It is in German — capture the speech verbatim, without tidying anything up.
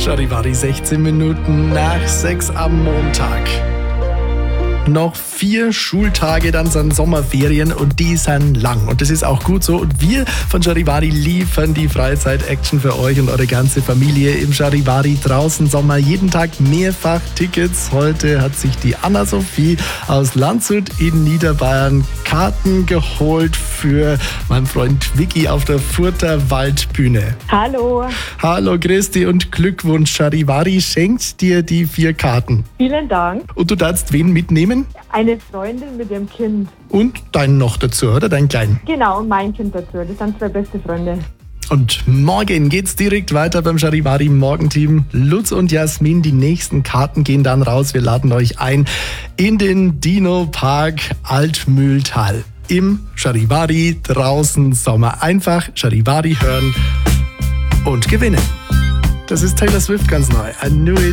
Charivari, sechzehn Minuten nach sechs am Montag. Noch vier Schultage, dann sind Sommerferien und die sind lang. Und das ist auch gut so. Und wir von Charivari liefern die Freizeit-Action für euch und eure ganze Familie im Charivari draußen Sommer. Jeden Tag mehrfach Tickets. Heute hat sich die Anna-Sophie aus Landshut in Niederbayern Karten geholt für meinen Freund Vicky auf der Furter Waldbühne. Hallo. Hallo Christi und Glückwunsch. Charivari schenkt dir die vier Karten. Vielen Dank. Und du darfst wen mitnehmen? Eine Freundin mit ihrem Kind. Und deinen noch dazu, oder? Deinen Kleinen. Genau, und mein Kind dazu. Das sind zwei beste Freunde. Und morgen geht's direkt weiter beim Charivari Morgenteam. Lutz und Jasmin, die nächsten Karten gehen dann raus. Wir laden euch ein in den Dino-Park Altmühltal. Im Charivari draußen Sommer. Einfach Charivari hören und gewinnen. Das ist Taylor Swift ganz neu. I knew it.